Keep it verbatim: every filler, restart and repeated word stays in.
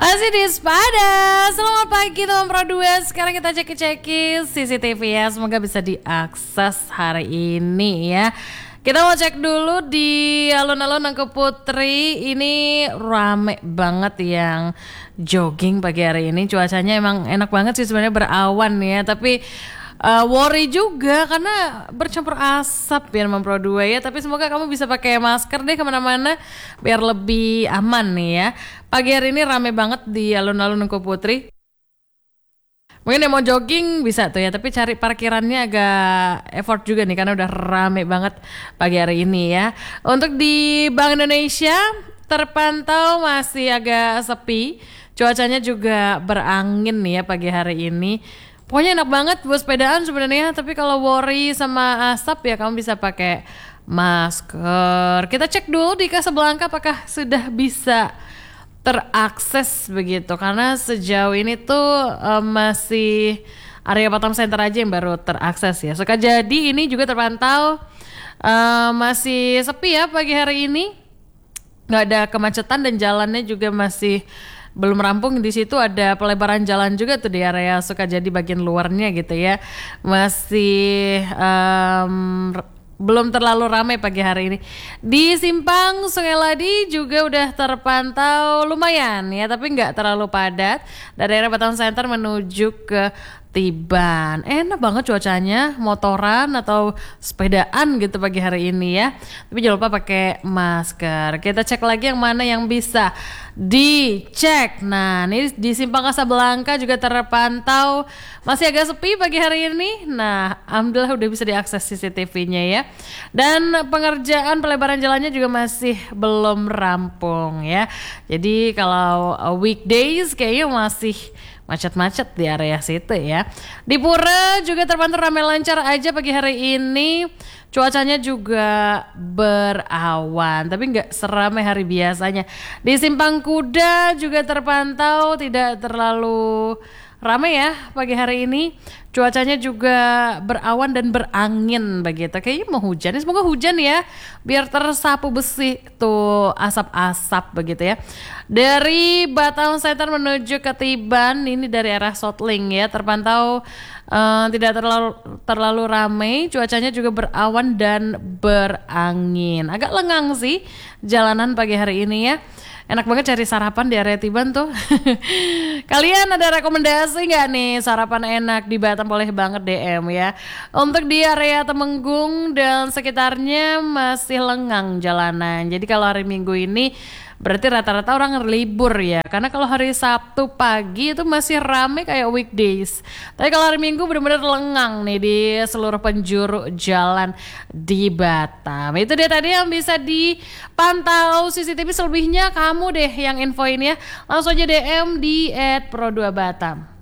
Masih di Sepada. Selamat pagi teman Pro dua. Sekarang kita cek-cekin C C T V ya. Semoga bisa diakses hari ini ya. Kita mau cek dulu di alun-alun Nangka Putri. Ini rame banget yang jogging pagi hari ini. Cuacanya emang enak banget sih sebenarnya, berawan ya. Tapi Uh, worry juga karena bercampur asap ya teman Pro dua ya. Tapi semoga kamu bisa pakai masker deh kemana-mana biar lebih aman nih ya. Pagi hari ini rame banget di alun-alun Nangka Putri. Mungkin yang mau jogging bisa tuh ya, tapi cari parkirannya agak effort juga nih karena udah rame banget pagi hari ini ya. Untuk di Bank Indonesia terpantau masih agak sepi. Cuacanya juga berangin nih ya pagi hari ini. Pokoknya enak banget buat sepedaan sebenarnya, tapi kalau worry sama asap ya kamu bisa pakai masker. Kita cek dulu di Kasablanka apakah sudah bisa terakses begitu, karena sejauh ini tuh um, masih area Batam Center aja yang baru terakses ya. Sukajadi ini juga terpantau um, masih sepi ya pagi hari ini, nggak ada kemacetan dan jalannya juga masih belum rampung. Di situ ada pelebaran jalan juga tuh di area Sukajadi bagian luarnya gitu ya. Masih um, belum terlalu ramai pagi hari ini. Di Simpang Sungai Ladi juga udah terpantau lumayan ya, tapi nggak terlalu padat. Dari area Batam Center menuju ke Tiban. Enak banget cuacanya, motoran atau sepedaan gitu pagi hari ini ya. Tapi jangan lupa pakai masker. Kita cek lagi yang mana yang bisa dicek. Nah, ini di Simpang Kasablanka juga terpantau masih agak sepi pagi hari ini. Nah, alhamdulillah udah bisa diakses C C T V-nya ya. Dan pengerjaan pelebaran jalannya juga masih belum rampung ya. Jadi kalau weekdays kayaknya masih macet-macet di area situ ya. Di Pura juga terpantau ramai lancar aja pagi hari ini. Cuacanya juga berawan, tapi nggak seramai hari biasanya. Di Simpang Kuda juga terpantau tidak terlalu ramai ya pagi hari ini. Cuacanya juga berawan dan berangin begitu. Kayaknya mau hujan, semoga hujan ya, biar tersapu bersih tuh asap-asap begitu ya. Dari Batam Center menuju ke Tiban, ini dari arah Sotling ya, terpantau uh, tidak terlalu terlalu ramai. Cuacanya juga berawan dan berangin. Agak lengang sih jalanan pagi hari ini ya. Enak banget cari sarapan di area Tiban tuh. Kalian ada rekomendasi nggak nih sarapan enak di Batam? Boleh banget D M ya. Untuk di area Temenggung dan sekitarnya masih lengang jalanan. Jadi kalau hari Minggu ini berarti rata-rata orang libur ya. Karena kalau hari Sabtu pagi itu masih rame kayak weekdays. Tapi kalau hari Minggu benar-benar lengang nih di seluruh penjuru jalan di Batam. Itu dia tadi yang bisa dipantau C C T V. Selebihnya kamu deh yang infoin ya. Langsung aja D M di et pro dua batam.